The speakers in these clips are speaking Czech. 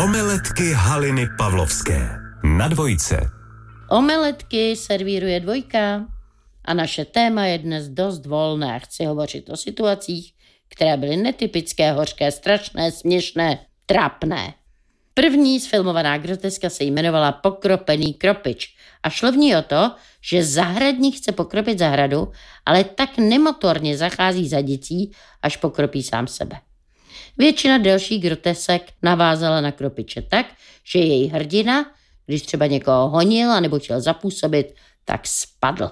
Omeletky Haliny Pavlovské na Dvojce. Omeletky servíruje Dvojka a naše téma je dnes dost volné. Chci hovořit o situacích, které byly netypické, hořké, strašné, směšné, trapné. První sfilmovaná groteska se jmenovala Pokropený kropič a šlo v ní o to, že zahradník chce pokropit zahradu, ale tak nemotorně zachází za dětí, až pokropí sám sebe. Většina delších grotesek navázala na kropiče tak, že její hrdina, když třeba někoho honil a nebo chtěl zapůsobit, tak spadl.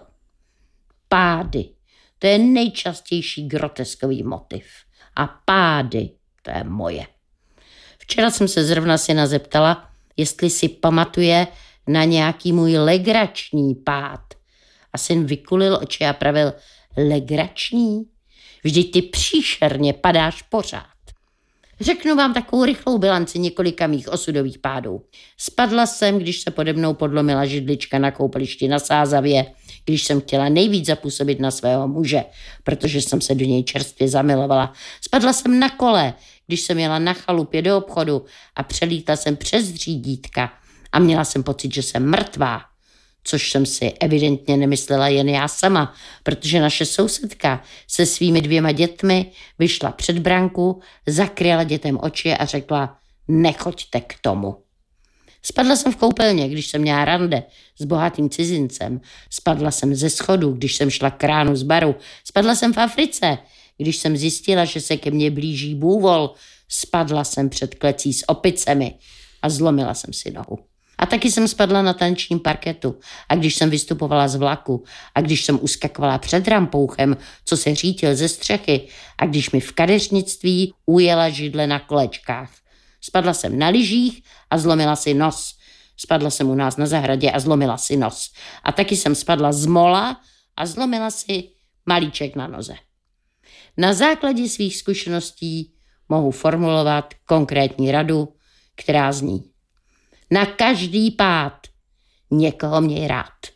Pády, to je nejčastější groteskový motiv. A pády, to je moje. Včera jsem se zrovna syna zeptala, jestli si pamatuje na nějaký můj legrační pád. A syn vykulil oči a pravil, legrační? Vždyť ty příšerně padáš pořád. Řeknu vám takovou rychlou bilanci několika mých osudových pádů. Spadla jsem, když se pode mnou podlomila židlička na koupališti na Sázavě, když jsem chtěla nejvíc zapůsobit na svého muže, protože jsem se do něj čerstvě zamilovala. Spadla jsem na kole, když jsem jela na chalupě do obchodu a přelítla jsem přes řídítka a měla jsem pocit, že jsem mrtvá. Což jsem si evidentně nemyslela jen já sama, protože naše sousedka se svými 2 dětmi vyšla před branku, zakryla dětem oči a řekla, nechoďte k tomu. Spadla jsem v koupelně, když jsem měla rande s bohatým cizincem. Spadla jsem ze schodu, když jsem šla k ránu z baru. Spadla jsem v Africe, když jsem zjistila, že se ke mně blíží bůvol. Spadla jsem před klecí s opicemi a zlomila jsem si nohu. A taky jsem spadla na tanečním parketu a když jsem vystupovala z vlaku a když jsem uskakovala před rampouchem, co se řítil ze střechy a když mi v kadeřnictví ujela židle na kolečkách. Spadla jsem na lyžích a zlomila si nos. Spadla jsem u nás na zahradě a zlomila si nos. A taky jsem spadla z mola a zlomila si malíček na noze. Na základě svých zkušeností mohu formulovat konkrétní radu, která zní: na každý pád někoho měj rád.